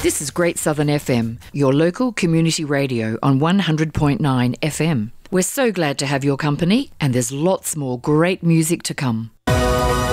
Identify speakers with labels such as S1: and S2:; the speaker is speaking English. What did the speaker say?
S1: This is Great Southern FM, your local community radio on 100.9 FM. We're so glad to have your company, and there's lots more great music to come.